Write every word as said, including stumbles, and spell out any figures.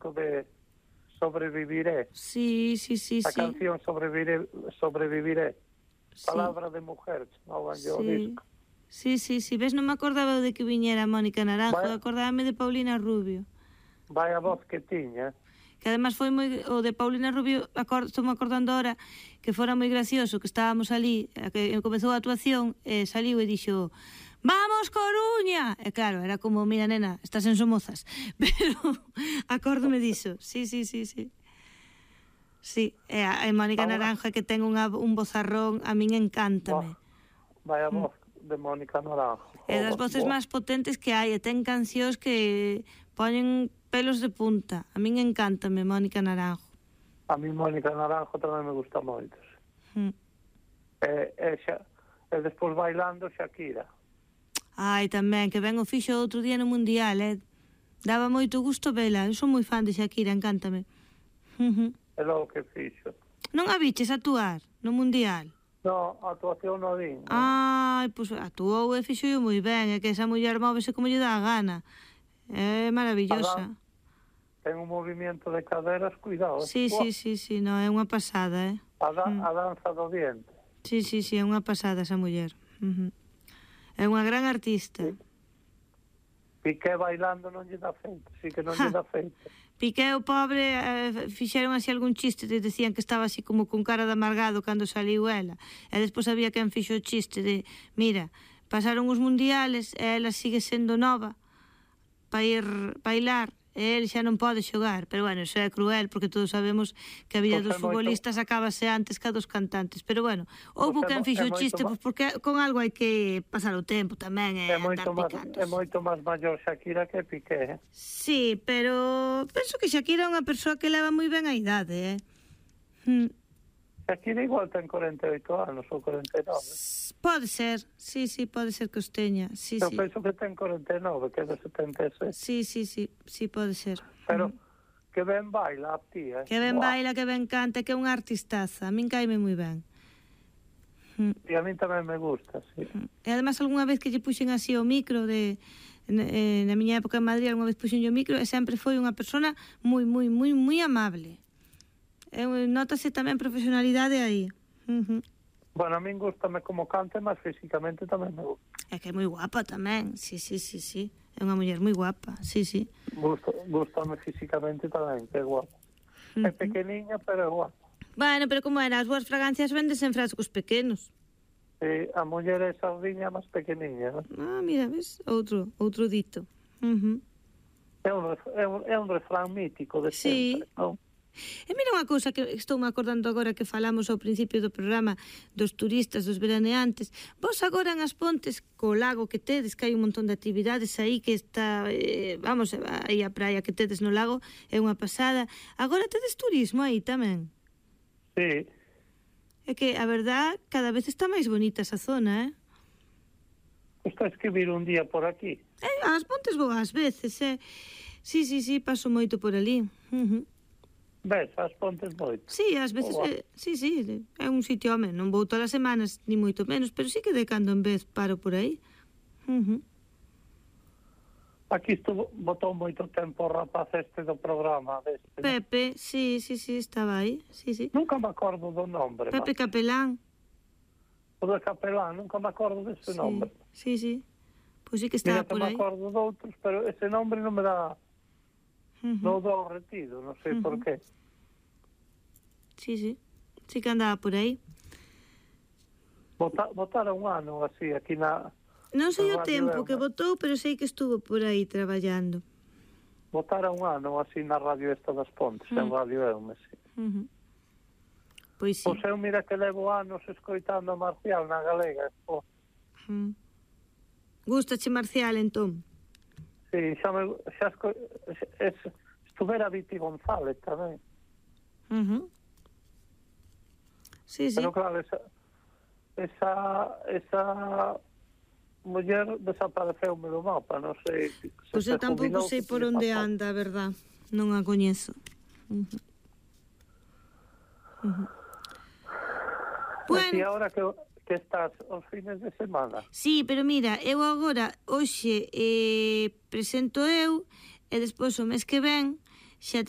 disco de Sobreviviré. Sí, sí, sí, A sí. canción Sobreviviré, Sobreviviré. Sí. Palabra de mujer, chamaban yo o Sí. disco. Sí, sí, sí. Ves, non me acordaba de que viñera Mónica Naranjo, Vai- acordábame de Paulina Rubio. Vai a voz que tiña. Que además foi moi, o de Paulina Rubio, acord, estou me acordando ahora que fora moi gracioso, que estábamos ali, a que comezou a actuación, e saliu e dixo: "Vamos, Coruña!" E claro, era como, mira, nena, estás en Somozas. Pero acórdome diso. Sí, sí, sí, sí. Sí, e a, e Mónica Ahora- Naranjo que ten unha, un vozarrón, a min encántame. Vai a voz de Mónica Naranjo. É das voces máis potentes que hai, e ten cancións que poñen pelos de punta. A min encántame Mónica Naranjo. A mí Mónica Naranjo tamén me gusta moito. Mm. E, e, xa, e despois bailando Shakira. Ai, tamén, que ben o fixo outro día no Mundial, eh? Daba moito gusto vela. Eu son moi fan de Shakira, encántame. É logo que fixo. Non a biches actuar no Mundial? No, a actuación non vin. No? Ai, pois actuou e fixo moi ben, é que esa muller móvese como lle dá a gana. É maravillosa. Ten un movimento de caderas, cuidado. Sí, sí, sí, sí, no, é unha pasada, eh? A, da, a danza do diente. Sí, sí, sí, é unha pasada esa muller. Uh -huh. É unha gran artista. Sí. Piqué bailando non lle dá feito, sí que non lle dá feito. Piqué, o pobre, eh, fixeron así algún chiste, te decían que estaba así como con cara de amargado cando saliu ela. E despois había quen fixo o chiste de, mira, pasaron os mundiales e ela sigue sendo nova para ir bailar, e el xa non pode xogar. Pero bueno, iso é cruel, porque todos sabemos que a vida Pois dos é moito- futbolistas acabase antes que a dos cantantes. Pero bueno, houve Pois é quen mo- fixo é o moito chiste, ma- pois porque con algo hai que pasar o tempo tamén e É andar moito máis picando. é moito máis maior Shakira que Piqué. Eh? Sí, pero penso que Shakira é unha persoa que leva moi ben a idade, eh? Hmm. Shakira igual ten corenta e oito anos ou corenta e nove. Pode ser, sí, sí, pode ser que os teña. Sí, Eu sí. penso que ten corenta e nove, que é de setenta e seis. Sí, sí, sí, sí, pode ser. Pero que ben baila a tía. Eh? Que ben Buah. baila, que ben canta, que é unha artistaza. A min caime moi ben. Hmm. E a mí tamén me gusta, sí. E además algunha vez que lle puxen así o micro de eh, na miña época en Madrid, algunha vez puxen o micro e sempre foi unha persona moi, moi, moi, moi amable. E, notase tamén profesionalidade aí. Uh -huh. Bueno, a min gustame como cante, mas físicamente tamén me gusta. É que é moi guapa tamén. Sí, sí, sí, sí. É unha muller moi guapa. Sí, sí. Gusta, gustame físicamente tamén, que é guapa. Uh -huh. É pequeniña, pero é guapa. Bueno, pero como era, as boas fragancias vendes en frascos pequenos. E a muller é sardiña máis pequeniña, non? Ah, mira, ves? Outro, outro dito. Uh -huh. É un, ref- é un, é un refrán mítico de Sí. sempre, non? E mira unha cousa que estou me acordando agora que falamos ao principio do programa dos turistas, dos veraneantes. Vos agora en As Pontes, co lago que tedes, que hai un montón de actividades aí que está, eh, vamos, aí a praia que tedes no lago é unha pasada. Agora tedes turismo aí tamén. Sí. É que, a verdad, cada vez está máis bonita esa zona, eh? Gusta escribir un día por aquí. Eh, As Pontes vou ás veces, eh? Sí, sí, sí, paso moito por ali. Uh -huh. Ves, As Pontes moito. Sí, ás veces, Oh, eh, sí, sí, é un sitio, home, non vou todas as semanas, ni moito menos, pero sí que de cando en vez paro por aí. Uh -huh. Aquí estuvo, botou moito tempo o rapaz este do programa deste. Pepe, sí, sí, sí, estaba aí, sí, sí. Nunca me acordo do nombre. Pepe ma. Capelán. O de Capelán, nunca me acordo desse Sí, nombre. sí, sí. Pois sí que Mira estaba que por me aí. acordo de outros, pero ese nombre non me dá, Uh -huh. non dou retido, non sei Uh -huh. por qué. Sí, sí. Sí que andaba por aí. Bota, botara un ano así aquí na... Non sei o Radio tempo Eume. que botou, pero sei que estuvo por aí traballando. Botara un ano así na radio esta das Pontes, Mm. en Radio Eume, sí. Uh -huh. Pois sí. Pois eu mira que levo anos escoitando a Marcial na Galega. Oh, Uh -huh. Gústache Marcial, entón? sí, xa me... Xa esco, es, estuvera Viti González tamén. Uh -huh. Sí, sí. Pero claro, esa, esa, esa muller desapareceu-me do mapa, non sei. se Pois se eu tampouco jubilou, sei que por lle onde pasou. anda, a verdad. Non a coñezo. Uh -huh. Uh -huh. E Bueno, ti agora que, que estás os fines de semana? sí, pero mira, eu agora, hoxe, eh, presento eu, e despois o mes que ven, xa